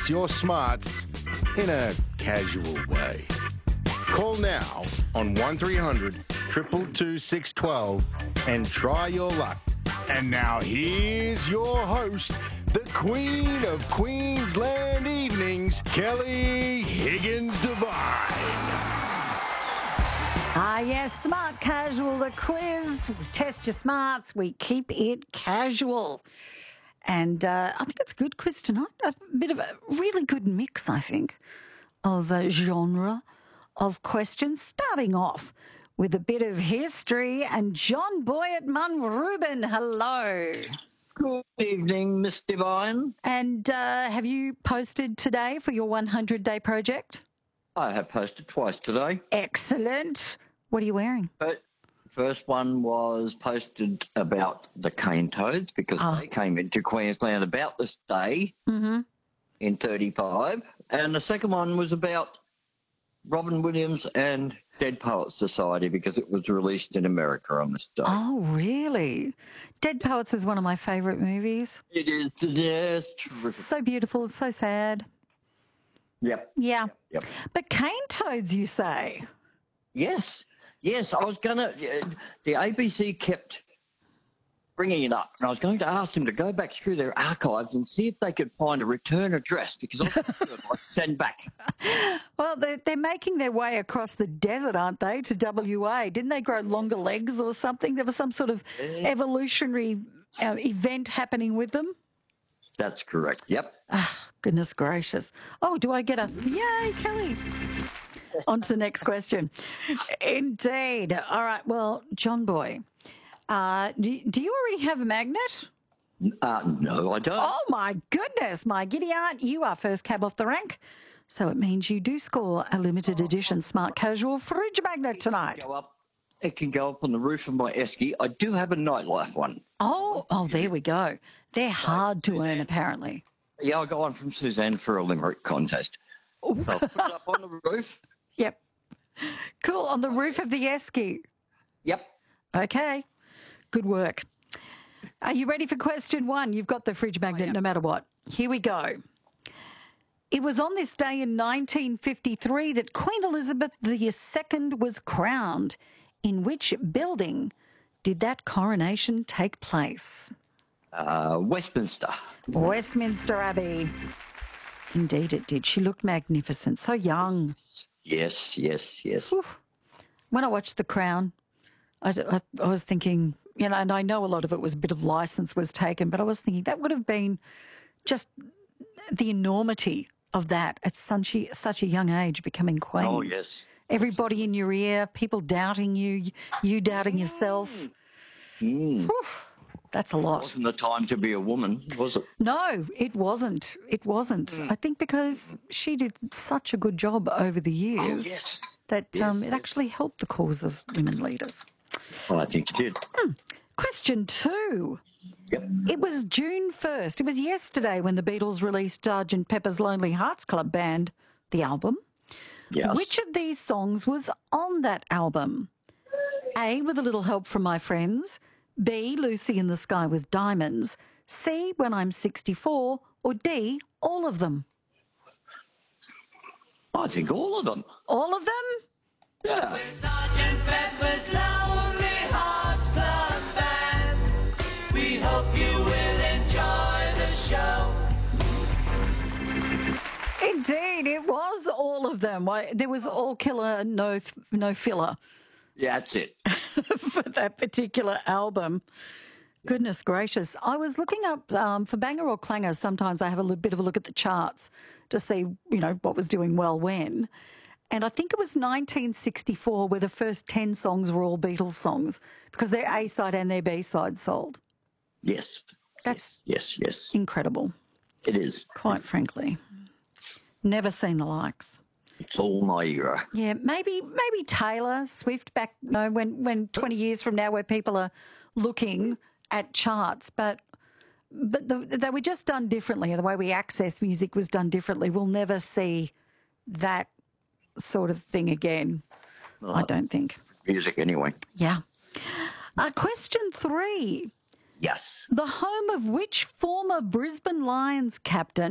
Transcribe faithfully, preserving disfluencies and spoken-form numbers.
test your smarts in a casual way. Call now on one three hundred, two two two, six one two and try your luck. And now here's your host, the Queen of Queensland Evenings, Kelly Higgins Devine. Ah, yes, Smart Casual, the quiz. We test your smarts. We keep it casual. And uh, I think it's a good quiz tonight. A bit of a really good mix, I think, of a genre of questions, starting off with a bit of history. And John Boyett Munn-Rubin, hello. Good evening, Miss Devine. And uh, have you posted today for your one hundred day project? I have posted twice today. Excellent. What are you wearing? But first one was posted about the cane toads because Oh. they came into Queensland about this day Mm-hmm. in thirty-five. And the second one was about Robin Williams and Dead Poets Society because it was released in America on this day. Oh, really? Dead Poets is one of my favourite movies. It is, yes, terrific. So beautiful, it's so sad. Yep. Yeah. Yep. But cane toads, you say? Yes, yes, I was going to, the A B C kept bringing it up, and I was going to ask them to go back through their archives and see if they could find a return address, because I would like to send back. Well, they're, they're making their way across the desert, aren't they, to W A? Didn't they grow longer legs or something? There was some sort of evolutionary uh, event happening with them? That's correct, yep. Ah, goodness gracious. Oh, do I get a yay, Kelly? On to the next question. Indeed. All right. Well, John Boy, uh, do, do you already have a magnet? Uh, no, I don't. Oh, my goodness. My giddy aunt, you are first cab off the rank. So it means you do score a limited edition Smart Casual fridge magnet tonight. Go up. It can go up on the roof of my esky. I do have a nightlife one. Oh, oh, there we go. They're hard to earn, apparently. Yeah, I got one from Suzanne for a limerick contest. So I'll put it up on the roof. Yep. Cool. On the roof of the esky. Yep. Okay. Good work. Are you ready for question one? You've got the fridge magnet no matter what. Here we go. It was on this day in nineteen fifty-three that Queen Elizabeth the Second was crowned. In which building did that coronation take place? Uh, Westminster. Westminster Abbey. Indeed it did. She looked magnificent. So young. Yes, yes, yes. Whew. When I watched The Crown, I, I, I was thinking, you know, and I know a lot of it was a bit of license was taken, but I was thinking that would have been just the enormity of that at such a, such a young age, becoming queen. Oh, yes. Everybody in your ear, people doubting you, you doubting yourself. Mm. Whew. That's a lot. Wasn't the time to be a woman, was it? No, it wasn't. It wasn't. Mm. I think because she did such a good job over the years Oh, yes. that Yes, um, it yes. actually helped the cause of women leaders. Well, I think you did. Question two. Yep. It was June first. It was yesterday when the Beatles released Sergeant Pepper's Lonely Hearts Club Band, the album. Yes. Which of these songs was on that album? A, With a Little Help from My Friends. B, Lucy in the Sky with Diamonds. C, When I'm sixty-four. Or D, all of them? I think all of them. All of them? Yeah. Sergeant Pepper's Lonely Hearts Club Band. We hope you will enjoy the show. Indeed, it was all of them. Why, there was all killer, no no filler Yeah, that's it. for that particular album. Goodness gracious. I was looking up um, for Banger or Clanger. Sometimes I have a little bit of a look at the charts to see, you know, what was doing well when. And I think it was nineteen sixty-four where the first ten songs were all Beatles songs because their A side and their B side sold. Yes. That's Yes, yes. incredible, It is. quite frankly. Never seen the likes. It's all my era. Yeah, maybe maybe Taylor Swift back, you know, when when twenty years from now, where people are looking at charts, but but the, they were just done differently. The way we access music was done differently. We'll never see that sort of thing again. I don't think. Music anyway. Yeah. Uh, question three. Yes. The home of which former Brisbane Lions captain